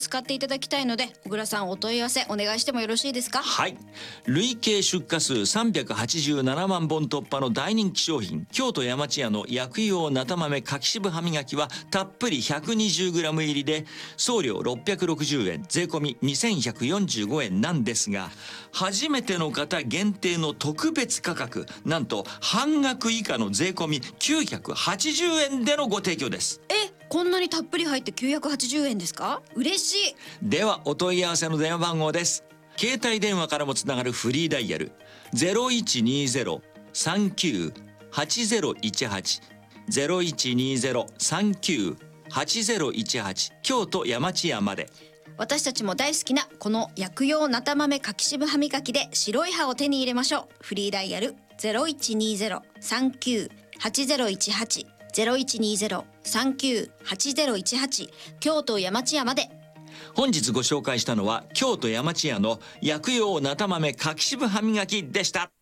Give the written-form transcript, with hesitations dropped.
使っていただきたいので、小倉さんお問い合わせお願いしてもよろしいですか？ はい。累計出荷数387万本突破の大人気商品、京都山千屋の薬用なた豆柿渋歯磨きはたっぷり 120g 入りで送料660円、税込み2145円なんですが、初めての方限定の特別価格、なんと半額以下の税込み980円でのご提供です。 こんなにたっぷり入って980円ですか？嬉しい。 ではお問い合わせの電話番号です。携帯電話からもつながるフリーダイヤル 0120-39-8018 0120-39-8018 京都山千屋まで。 私たちも大好きなこの薬用なた豆柿渋歯磨きで白い歯を手に入れましょう。フリーダイヤル 0120-39-8018 0120-39-8018 京都山千屋まで。 本日ご紹介したのは京都山千屋の薬用なた豆柿渋歯磨きでした。